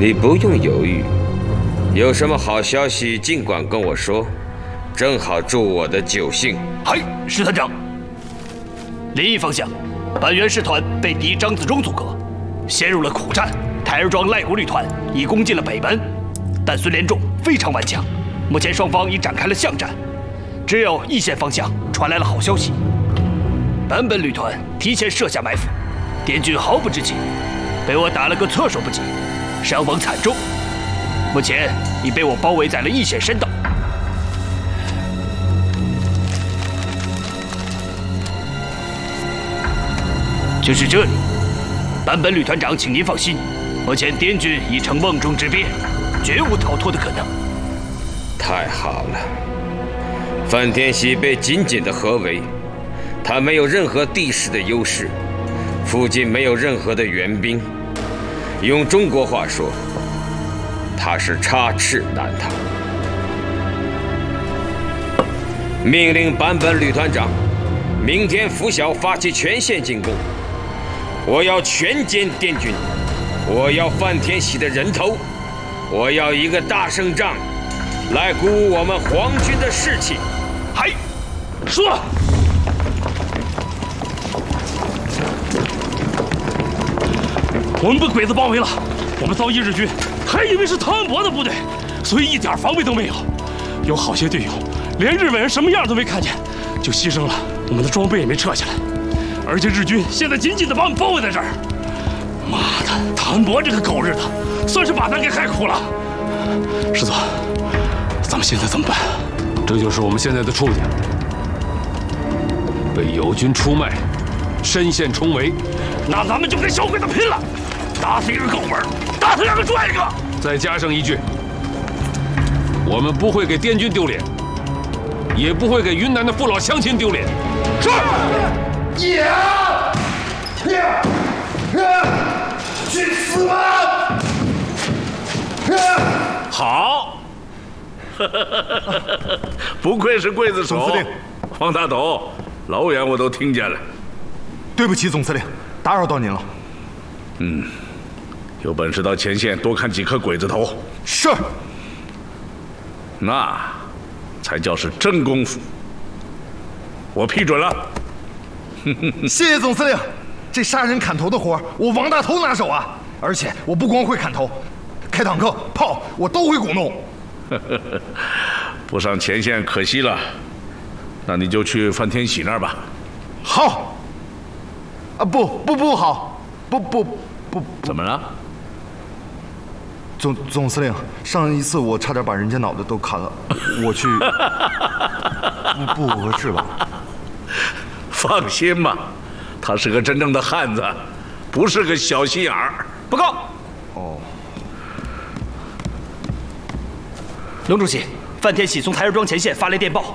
你不用犹豫，有什么好消息尽管跟我说，正好助我的酒兴。 嗨，师团长。另一方向，板垣师团被敌张自忠阻隔，陷入了苦战。台儿庄赖谷旅团已攻进了北门，但孙连仲非常顽强。目前双方已展开了巷战，只有义县方向传来了好消息，坂本旅团提前设下埋伏，滇军毫不知情，被我打了个措手不及，伤亡惨重。目前已被我包围在了义县山道。就是这里，坂本旅团长，请您放心，目前滇军已成瓮中之鳖，绝无逃脱的可能。 太好了，范天喜被紧紧的合围，他没有任何地势的优势，附近没有任何的援兵，用中国话说，他是插翅难逃。命令坂本旅团长，明天拂晓发起全线进攻。我要全歼滇军，我要范天喜的人头，我要一个大胜仗，来鼓舞我们皇军的士气。 嗨，说。我们被鬼子包围了，我们遭遇日军，还以为是汤恩伯的部队，所以一点防备都没有。有好些队友连日本人什么样都没看见，就牺牲了，我们的装备也没撤下来。而且日军现在紧紧地把我们包围在这儿。妈的，汤恩伯这个狗日的，算是把咱给害苦了。师座，咱们现在怎么办？ 这就是我们现在的处境，被友军出卖，深陷重围。 那咱们就跟小鬼子拼了，打死一个够本，打死2个赚1个。 再加上一句，我们不会给滇军丢脸，也不会给云南的父老乡亲丢脸。 是。 去死吧！ 好，不愧是刽子手， 总司令， 黄大斗，老远我都听见了。 对不起，总司令，打扰到您了。 有本事到前线多看几颗鬼子头。 是。 那才叫是真功夫。我批准了。 谢谢总司令，这杀人砍头的活我王大头拿手啊！而且我不光会砍头，开坦克、炮我都会鼓弄。 不上前线可惜了，那你就去范天喜那儿吧。 好。啊不好，不， 怎么了？ 总司令，上一次我差点把人家脑袋都砍了，我去。不合适吧？ 放心吧，他是个真正的汉子，不是个小心眼儿。 报告。 哦。 龙主席，范天喜从台儿庄前线发来电报，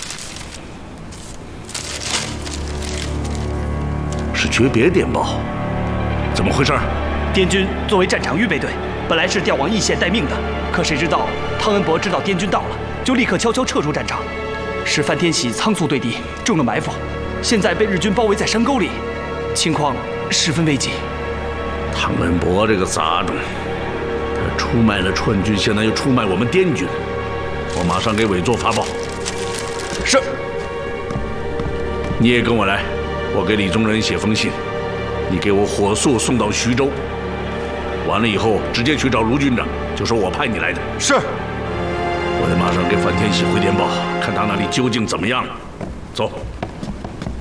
是诀别电报，怎么回事？ 滇军作为战场预备队，本来是调往义县待命的，可谁知道汤恩伯知道滇军到了，就立刻悄悄撤出战场，使范天喜仓促对敌，中了埋伏。现在被日军包围在山沟里，情况十分危急。 汤恩伯这个杂种，他出卖了川军，现在又出卖我们滇军。我马上给委座发报。 是。 你也跟我来，我给李宗仁写封信，你给我火速送到徐州。完了以后，直接去找卢军长，就说我派你来的。 是。 我得马上给范天喜回电报，看他那里究竟怎么样了。走。